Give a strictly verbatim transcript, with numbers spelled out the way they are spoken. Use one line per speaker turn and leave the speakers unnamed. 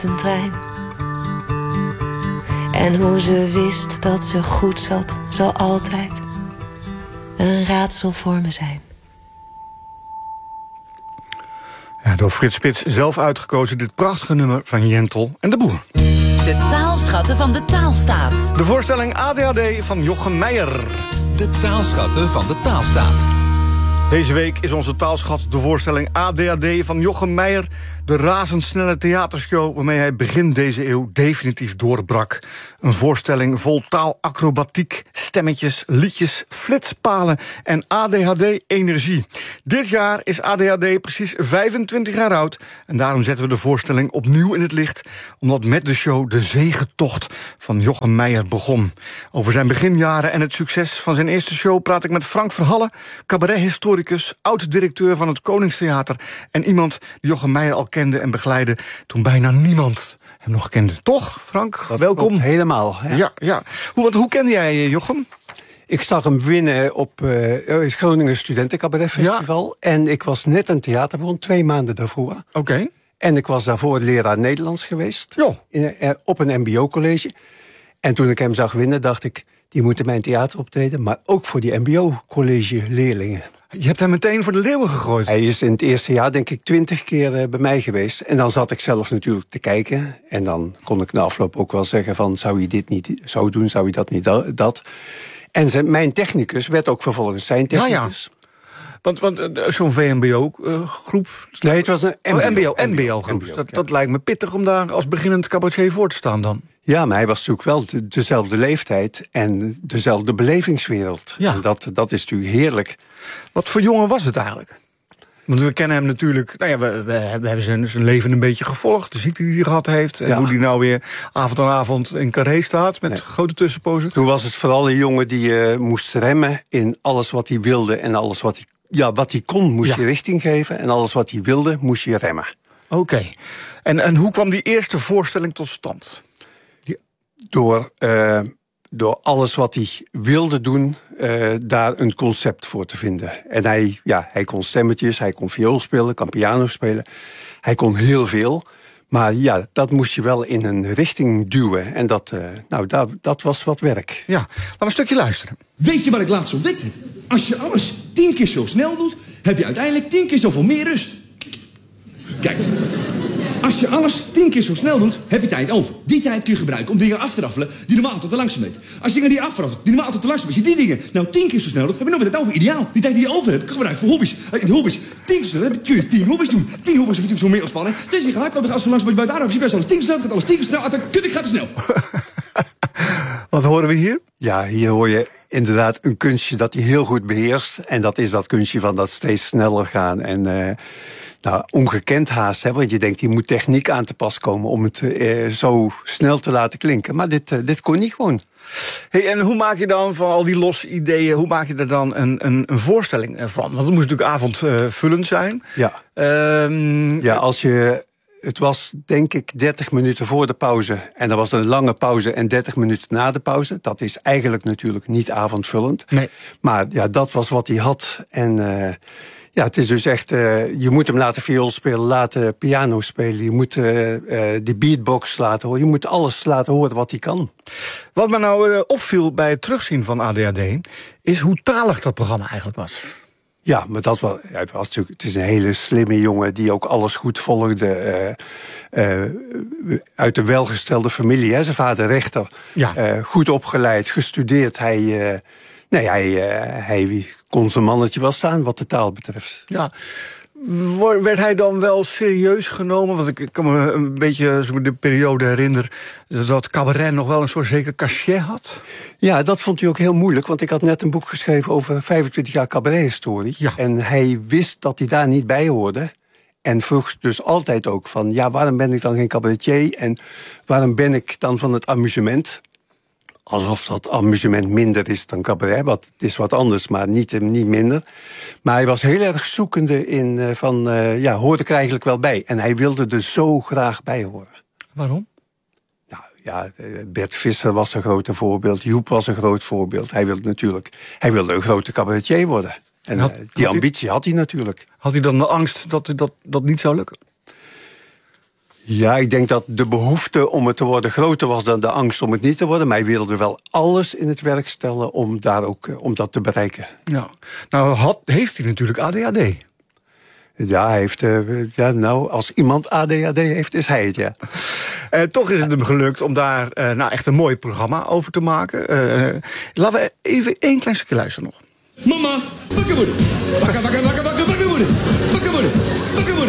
een trein. En hoe ze wist dat ze goed zat, zal altijd een raadsel voor me zijn.
Ja, door Frits Spits zelf uitgekozen dit prachtige nummer van Jentel en de Boer.
De taalschatten van de taalstaat.
De voorstelling A D H D van Jochem Meijer.
De taalschatten van de taalstaat.
Deze week is onze taalschat de voorstelling A D H D van Jochem Meijer. De razendsnelle theatershow waarmee hij begin deze eeuw definitief doorbrak. Een voorstelling vol taalacrobatiek, stemmetjes, liedjes, flitspalen en A D H D-energie. Dit jaar is A D H D precies vijfentwintig jaar oud. En daarom zetten we de voorstelling opnieuw in het licht. Omdat met de show de zegetocht van Jochem Meijer begon. Over zijn beginjaren en het succes van zijn eerste show praat ik met Frank Verhalle, cabarethistoricus, oud-directeur van het Koningstheater en iemand die Jochem Meijer al kende en begeleidde toen bijna niemand hem nog kende. Toch, Frank?
Dat
Welkom.
klopt, helemaal. Ja.
Ja, ja. Hoe, wat, hoe kende jij Jochem?
Ik zag hem winnen op uh, het Groningen Studentencabaretfestival. Ja. En ik was net een theaterbron, twee maanden daarvoor.
Oké. Okay.
En ik was daarvoor leraar Nederlands geweest.
Jo.
In, uh, op een mbo-college. En toen ik hem zag winnen, dacht ik, die moeten mijn theater optreden. Maar ook voor die mbo-college-leerlingen.
Je hebt hem meteen voor de leeuwen gegooid.
Hij is in het eerste jaar denk ik twintig keer uh, bij mij geweest. En dan zat ik zelf natuurlijk te kijken. En dan kon ik na afloop ook wel zeggen van, zou je dit niet zo doen, zou je dat niet dat. En zijn, mijn technicus werd ook vervolgens zijn technicus.
Ja, ja. Want, want uh, zo'n V M B O-groep... Uh,
nee, het was een M B O.
Oh, M B O, M B O-groep. Dat, ja. dat lijkt me pittig om daar als beginnend cabaretier voor te staan dan.
Ja, maar hij was natuurlijk wel de, dezelfde leeftijd en dezelfde belevingswereld.
Ja.
En dat, dat is natuurlijk heerlijk.
Wat voor jongen was het eigenlijk? Want we kennen hem natuurlijk... Nou ja, we, we hebben zijn, zijn leven een beetje gevolgd. De ziekte die hij gehad heeft. En ja. hoe hij nou weer avond aan avond in Carré staat. Met nee. grote tussenpozen.
Toen was het vooral een jongen die uh, moest remmen in alles wat hij wilde. En alles wat hij, ja, wat hij kon moest ja. je richting geven. En alles wat hij wilde moest je remmen.
Oké. Okay. En, en hoe kwam die eerste voorstelling tot stand?
Die... Door... Uh, Door alles wat hij wilde doen, uh, daar een concept voor te vinden. En hij, ja, hij kon stemmetjes, hij kon viool spelen, kan piano spelen. Hij kon heel veel. Maar ja, dat moest je wel in een richting duwen. En dat, uh, nou, dat, dat was wat werk.
Ja, laten we een stukje luisteren.
Weet je wat ik laatst ontdekte? Als je alles tien keer zo snel doet, heb je uiteindelijk tien keer zoveel meer rust. Kijk. Als je alles tien keer zo snel doet, heb je tijd over. Die tijd kun je gebruiken om dingen af te raffelen die normaal tot te langzaam bent. Als je dingen die je afraffelt, die normaal tot te langzaam bent, als je die dingen nou tien keer zo snel doet, heb je nog weer tijd over. Ideaal. Die tijd die je over hebt, kun je gebruiken voor hobby's. Uh, de hobby's. Tien keer zo snel, kun je tien hobby's doen. Tien hobby's heb je zo meer ontspannen. Het is niet gelijk, als je langzaam bent buiten adem, als je best alles tien keer snel, gaat alles tien keer snel. Dan kut, ik ga te snel.
Wat horen we hier?
Ja, hier hoor je inderdaad een kunstje dat hij heel goed beheerst. En dat is dat kunstje van dat steeds sneller gaan. En uh, nou, ongekend haast, hè, want je denkt, hier moet techniek aan te pas komen om het uh, zo snel te laten klinken. Maar dit, uh, dit kon niet gewoon.
Hey, en hoe maak je dan van al die losse ideeën, hoe maak je er dan een, een, een voorstelling van? Want het moest natuurlijk avondvullend zijn.
Ja.
Um,
ja, als je... Het was, denk ik, dertig minuten voor de pauze. En er was een lange pauze en dertig minuten na de pauze. Dat is eigenlijk natuurlijk niet avondvullend.
Nee.
Maar ja, dat was wat hij had. En uh, ja, het is dus echt... Uh, je moet hem laten viool spelen, laten piano spelen. Je moet uh, uh, de beatbox laten horen. Je moet alles laten horen wat hij kan.
Wat me nou uh, opviel bij het terugzien van A D H D... is hoe talig dat programma eigenlijk was.
Ja, maar dat was, ja, het, was natuurlijk, het is een hele slimme jongen die ook alles goed volgde. Uh, uh, uit een welgestelde familie, hè. Zijn vader rechter.
Ja.
Uh, goed opgeleid, gestudeerd. Hij, uh, nee, hij, uh, hij kon zijn mannetje wel staan wat de taal betreft.
Ja. Werd hij dan wel serieus genomen? Want ik kan me een beetje de periode herinneren dat cabaret nog wel een soort zeker cachet had.
Ja, dat vond hij ook heel moeilijk. Want ik had net een boek geschreven over vijfentwintig jaar cabarethistorie.
Ja.
En hij wist dat hij daar niet bij hoorde. En vroeg dus altijd ook van, ja, waarom ben ik dan geen cabaretier? En waarom ben ik dan van het amusement? Alsof dat amusement minder is dan cabaret. Wat, het is wat anders, maar niet, niet minder. Maar hij was heel erg zoekende in uh, van... Uh, ja, hoorde ik er eigenlijk wel bij. En hij wilde er zo graag bij horen.
Waarom?
Nou ja, Bert Visser was een groot voorbeeld. Joep was een groot voorbeeld. Hij wilde natuurlijk... Hij wilde een grote cabaretier worden. En had, uh, die had ambitie hij, had hij natuurlijk.
Had hij dan de angst dat dat, dat niet zou lukken?
Ja, ik denk dat de behoefte om het te worden groter was dan de angst om het niet te worden. Maar hij wilde wel alles in het werk stellen om, daar ook, om dat te bereiken.
Ja. Nou had, heeft hij natuurlijk A D H D.
Ja, hij heeft, uh, ja, nou, als iemand A D H D heeft, is hij het, ja.
Uh, toch is het hem gelukt om daar uh, nou, echt een mooi programma over te maken. Uh, laten we even één klein stukje luisteren nog.
Mama, wakker worden. Wakker, wakker, wakker, wakker, wakker worden. Wakker worden, wakker worden.